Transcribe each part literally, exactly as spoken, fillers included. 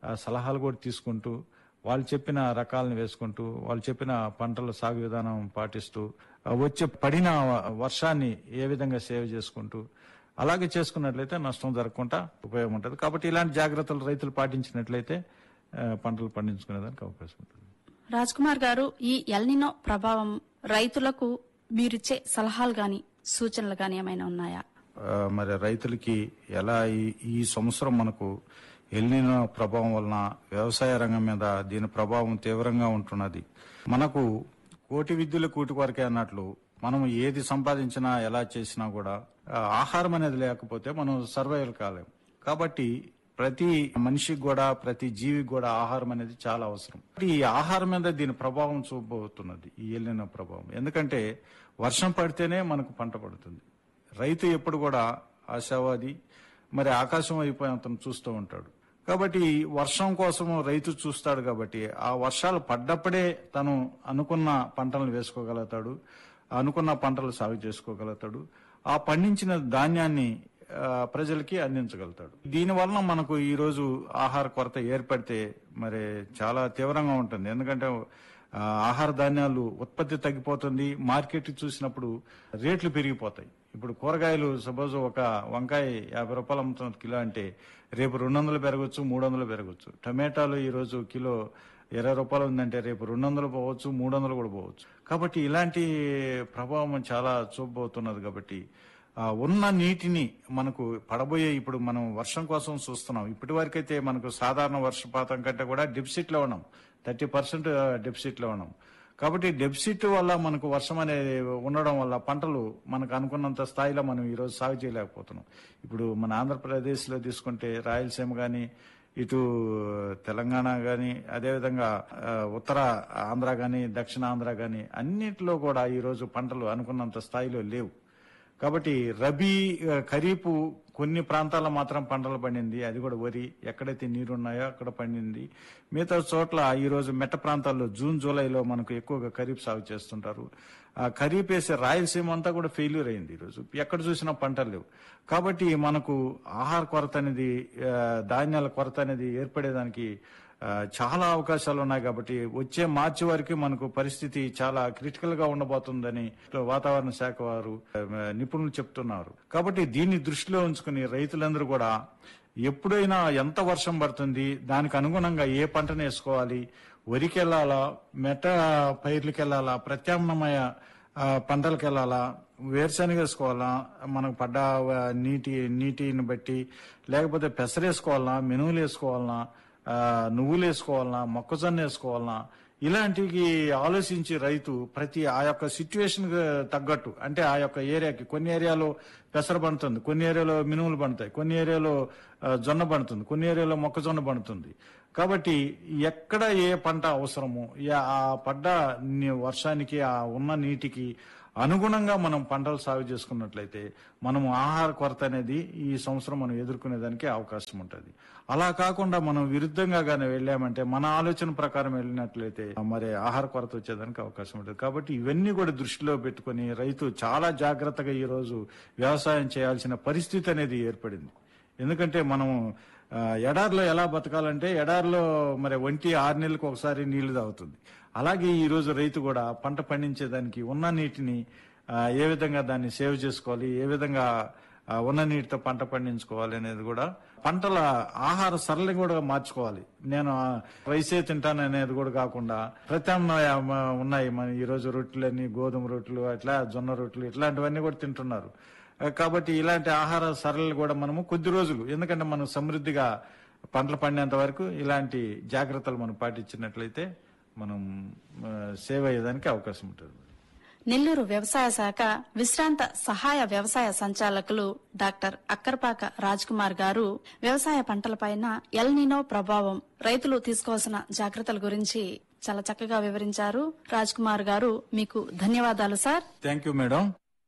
ఆ, సలహాలు కూడా తీసుకుంటూ వాళ్ళు చెప్పిన రకాలను వేసుకుంటూ వాళ్ళు చెప్పిన పంటల సాగు విధానం పాటిస్తూ ఆ, వచ్చే పడిన వర్షాన్ని ఏ విధంగా సేవ్ చేసుకుంటూ అలాగే చేసుకున్నట్లయితే నష్టం జరగకుండా ఉపయోగం ఉంటుంది. కాబట్టి ఇలాంటి జాగ్రత్తలు రైతులు పాటించినట్లయితే ఆ, పంటలు పండించుకునేదానికి అవకాశం ఉంటుంది. రాజ్ కుమార్ గారు, ఈ ఎల్నినో ప్రభావం రైతులకు మీరిచ్చే సలహాలు గాని సూచనలు గాని ఏమైనా ఉన్నాయా? ఆ, మరి రైతులకి ఎలా ఈ ఈ సంవత్సరం మనకు ఎల్నినో ప్రభావం వలన వ్యవసాయ రంగం మీద దీని ప్రభావం తీవ్రంగా ఉంటున్నది. మనకు కోటి విద్యలు కూటి వరకే అన్నట్లు మనం ఏది సంపాదించినా ఎలా చేసినా కూడా ఆ, ఆహారం అనేది లేకపోతే మనం సర్వైవల్ కాలేం. కాబట్టి ప్రతి మనిషికి కూడా ప్రతి జీవికి కూడా ఆహారం అనేది చాలా అవసరం. ఈ ఆహారం మీద దీని ప్రభావం చూపబోతున్నది ఈ ఎల్నినో ప్రభావం. ఎందుకంటే వర్షం పడితేనే మనకు పంట పడుతుంది. రైతు ఎప్పుడు కూడా ఆశావాది, మరి ఆకాశం అయిపోయి అతను చూస్తూ ఉంటాడు. కాబట్టి వర్షం కోసం రైతు చూస్తాడు. కాబట్టి ఆ వర్షాలు పడ్డప్పుడే తను అనుకున్న పంటలను వేసుకోగలుగుతాడు, అనుకున్న పంటలు సాగు చేసుకోగలుగుతాడు, ఆ పండించిన ధాన్యాన్ని ఆ, ప్రజలకి అందించగలుగుతాడు. దీని వలన మనకు ఈ రోజు ఆహార కొరత ఏర్పడితే మరి చాలా తీవ్రంగా ఉంటుంది. ఎందుకంటే ఆ, ఆహార ధాన్యాలు ఉత్పత్తి తగ్గిపోతుంది. మార్కెట్ చూసినప్పుడు రేట్లు పెరిగిపోతాయి. ఇప్పుడు కూరగాయలు సపోజ్ ఒక వంకాయ యాభై రూపాయలు అమ్ముతున్న కిలో అంటే రేపు రెండు వందలు పెరగచ్చు, మూడు వందలు పెరగచ్చు. టమాటాలు ఈ రోజు కిలో ఇరవై రూపాయలు ఉందంటే రేపు రెండు వందలు పోవచ్చు, మూడు వందలు కూడా పోవచ్చు. కాబట్టి ఇలాంటి ప్రభావం చాలా చూపబోతున్నది. కాబట్టి ఆ, ఉన్న నీటిని మనకు పడబోయే ఇప్పుడు మనం వర్షం కోసం చూస్తున్నాం. ఇప్పటి వరకైతే మనకు సాధారణ వర్షపాతం కంటే కూడా డెఫిసిట్ లో ఉన్నాం, థర్టీ పర్సెంట్ డెఫిసిట్ లో ఉన్నాం. కాబట్టి డెఫిసిట్ వల్ల మనకు వర్షం అనేది ఉండడం వల్ల పంటలు మనకు అనుకున్నంత స్థాయిలో మనం ఈ రోజు సాగు చేయలేకపోతున్నాం. ఇప్పుడు మన ఆంధ్రప్రదేశ్ లో తీసుకుంటే రాయలసీమ గాని, ఇటు తెలంగాణ గాని, అదేవిధంగా ఆ, ఉత్తర ఆంధ్ర గాని, దక్షిణ ఆంధ్ర గాని అన్నిటిలో కూడా ఈ రోజు పంటలు అనుకున్నంత స్థాయిలో లేవు. కాబట్టి రబీ ఆ, ఖరీఫ్ కొన్ని ప్రాంతాల్లో మాత్రం పంటలు పండింది, అది కూడా వరి. ఎక్కడైతే నీరున్నాయో అక్కడ పండింది. మిగతా చోట్ల ఈ రోజు మెట్ట ప్రాంతాల్లో జూన్ జూలైలో మనకు ఎక్కువగా ఖరీఫ్ సాగు చేస్తుంటారు. ఆ ఖరీఫ్ వేసే రాయలసీమ అంతా కూడా ఫెయిల్యూర్ అయింది. ఈ రోజు ఎక్కడ చూసినా పంటలు లేవు. కాబట్టి మనకు ఆహార కొరత అనేది, ఆ, ధాన్యాల కొరత అనేది ఏర్పడేదానికి ఆ, చాలా అవకాశాలు ఉన్నాయి. కాబట్టి వచ్చే మార్చి వరకు మనకు పరిస్థితి చాలా క్రిటికల్ గా ఉండబోతుందని వాతావరణ శాఖ వారు ఆ, నిపుణులు చెప్తున్నారు. కాబట్టి దీన్ని దృష్టిలో ఉంచుకుని రైతులందరూ కూడా ఎప్పుడైనా ఎంత వర్షం పడుతుంది, దానికి అనుగుణంగా ఏ పంటను వేసుకోవాలి, వరికి వెళ్ళాలా, మెట్ట పైర్లకు వెళ్ళాలా, ప్రత్యామ్నాయ ఆ, పంటలకు వెళ్ళాలా, వేరుశనగ వేసుకోవాలా, మనకు పడ్డ ఆ, నీటి నీటిని బట్టి, లేకపోతే పెసరేసుకోవాలనా, మినువులు వేసుకోవాలనా, ఆ, నువ్వులు వేసుకోవాలనా, మొక్కజొన్న వేసుకోవాలనా, ఇలాంటివి ఆలోచించి రైతు ప్రతి ఆ యొక్క సిచ్యువేషన్ తగ్గట్టు, అంటే ఆ యొక్క ఏరియాకి కొన్ని ఏరియాలో పెసర పండుతుంది, కొన్ని ఏరియాలో మినుములు పండుతాయి, కొన్ని ఏరియాలో ఆ, జొన్న పండుతుంది, కొన్ని ఏరియాలో మొక్కజొన్న పండుతుంది. కాబట్టి ఎక్కడ ఏ పంట అవసరమో యా- ఆ పడ్డ ని- వర్షానికి, ఆ ఉన్న నీటికి అనుగుణంగా మనం పంటలు సాగు చేసుకున్నట్లయితే మనం ఆహార కొరత అనేది ఈ సంవత్సరం మనం ఎదుర్కొనేదానికి అవకాశం ఉంటుంది. అలా కాకుండా మనం విరుద్ధంగా గానీ వెళ్ళామంటే, మన ఆలోచన ప్రకారం వెళ్ళినట్లయితే మరి ఆహార కొరత వచ్చేదానికి అవకాశం ఉంటుంది. కాబట్టి ఇవన్నీ కూడా దృష్టిలో పెట్టుకుని రైతు చాలా జాగ్రత్తగా ఈ రోజు వ్యవసాయం చేయాల్సిన పరిస్థితి అనేది ఏర్పడింది. ఎందుకంటే మనం ఆ, ఎడారిలో ఎలా బతకాలంటే, ఎడారిలో మరి ఒంటి ఆరు నెలలకు ఒకసారి నీళ్లు తాగుతుంది. అలాగే ఈ రోజు రైతు కూడా పంట పండించేదానికి ఉన్న నీటిని ఆ, ఏ విధంగా దాన్ని సేవ్ చేసుకోవాలి, ఏ విధంగా ఆ, ఉన్న నీటితో పంట పండించుకోవాలి అనేది కూడా, పంటల ఆహార సరళి కూడా మార్చుకోవాలి. నేను ఆ, రైసే తింటాను అనేది కూడా కాకుండా ప్రత్యామ్నాయ మ, ఉన్నాయి. మన ఈ రోజు రొట్టెలన్నీ గోధుమ రొట్టెలు, అట్లా జొన్న రొట్టెలు, ఇట్లాంటివన్నీ కూడా తింటున్నారు. కాబట్టి ఇలాంటి ఆహార సరళిలు కూడా మనము కొద్ది రోజులు, ఎందుకంటే మనం సమృద్ధిగా పంటలు పండేంత వరకు ఇలాంటి జాగ్రత్తలు మనం పాటించినట్లయితే మనం ఆ, సేవ్ అయ్యేదానికి అవకాశం ఉంటుంది. నెల్లూరు వ్యవసాయ శాఖ విశ్రాంత సహాయ వ్యవసాయ సంచాలకులు డాక్టర్ అక్కరపాక రాజ్ కుమార్ గారు వ్యవసాయ పంటలపైన ఎల్నినో ప్రభావం, రైతులు తీసుకోవాల్సిన జాగ్రత్తల గురించి చాలా చక్కగా వివరించారు. రాజ్ కుమార్ గారు, మీకు ధన్యవాదాలు సార్. Thank you madam.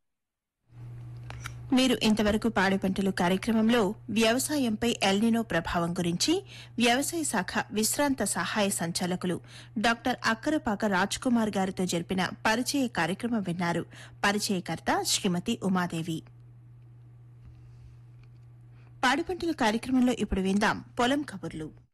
మీరు ఇంతవరకు పాడి పంటలు కార్యక్రమంలో వ్యవసాయంపై ఎల్నినో ప్రభావం గురించి వ్యవసాయ శాఖ విశ్రాంత సహాయ సంచాలకులు డాక్టర్ అక్కరపాక రాజ్ కుమార్ గారితో జరిపిన పరిచయ కార్యక్రమం విన్నారు. పరిచయకర్త శ్రీమతి ఉమాదేవి. పాడి పంటలు కార్యక్రమంలో ఇప్పుడు విందాం పొలం కబుర్లు.